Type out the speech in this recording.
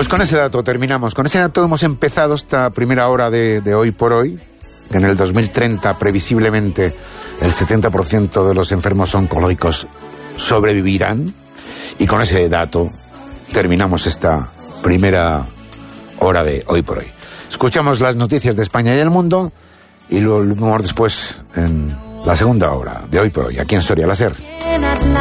Pues con ese dato terminamos. Con ese dato hemos empezado esta primera hora de Hoy por Hoy. Que en el 2030, previsiblemente, el 70% de los enfermos oncológicos sobrevivirán. Y con ese dato terminamos esta primera hora de Hoy por Hoy. Escuchamos las noticias de España y el mundo y lo volvemos después en la segunda hora de Hoy por Hoy, aquí en Soria la Ser.